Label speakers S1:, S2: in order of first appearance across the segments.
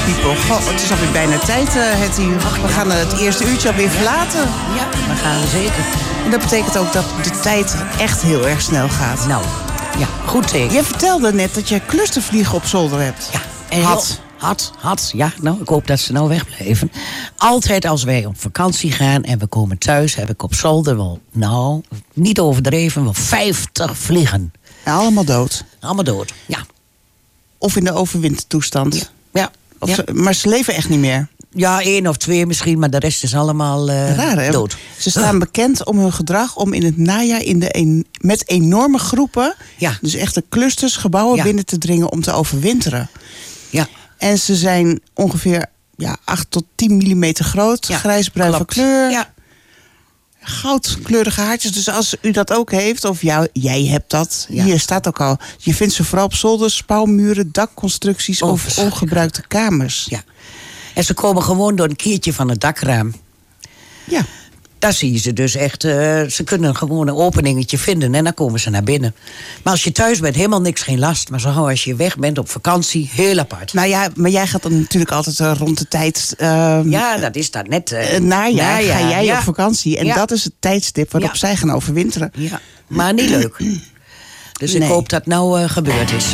S1: people. Goh, het is alweer bijna tijd, Hetty. We gaan het eerste uurtje alweer verlaten.
S2: Ja, dat gaan we zeker.
S1: En dat betekent ook dat de tijd echt heel erg snel gaat.
S2: Nou, ja, goed teken.
S1: Jij vertelde net dat jij clustervliegen op zolder hebt.
S2: Ja, en had. Ja, nou, ik hoop dat ze nou wegblijven. Altijd als wij op vakantie gaan en we komen thuis, heb ik op zolder wel, nou, niet overdreven, wel 50 vliegen.
S1: Ja, allemaal dood.
S2: Allemaal dood, ja.
S1: Of in de overwintertoestand.
S2: Ja.
S1: Maar ze leven echt niet meer.
S2: Ja, 1 of 2 misschien, maar de rest is allemaal
S1: Raar, hè?
S2: dood.
S1: Ze staan bekend om hun gedrag om in het najaar met enorme groepen, dus echte clusters, gebouwen binnen te dringen om te overwinteren.
S2: Ja.
S1: En ze zijn ongeveer 8 tot 10 millimeter groot, grijsbruin van kleur. Ja. Goudkleurige haartjes. Dus als u dat ook heeft, of jij hebt dat, hier staat ook al. Je vindt ze vooral op zolders, spouwmuren, dakconstructies of ongebruikte kamers.
S2: Ja. En ze komen gewoon door een kiertje van het dakraam.
S1: Ja.
S2: Daar zie je ze dus echt. Ze kunnen gewoon een openingetje vinden en dan komen ze naar binnen. Maar als je thuis bent, helemaal niks, geen last. Maar zo gauw als je weg bent op vakantie, heel apart.
S1: Nou ja, maar jij gaat dan natuurlijk altijd rond de tijd.
S2: Ja, dat is dat net.
S1: Najaar ga jij op vakantie. En dat is het tijdstip waarop zij gaan overwinteren.
S2: Ja, maar niet leuk. Dus ik hoop dat nou gebeurd is.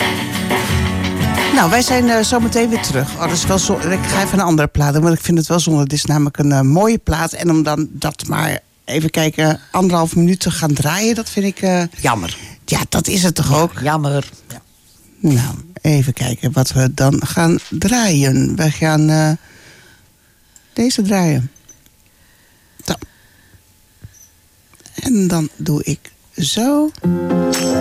S1: Nou, wij zijn zo meteen weer terug. Dat is wel ik ga even een andere plaat doen, want ik vind het wel zonde. Dit is namelijk een mooie plaat. En om dan dat maar even kijken, 1,5 minuut te gaan draaien, dat vind ik...
S2: jammer.
S1: Ja, dat is het toch ook?
S2: Jammer. Ja.
S1: Nou, even kijken wat we dan gaan draaien. We gaan deze draaien. Zo. En dan doe ik zo...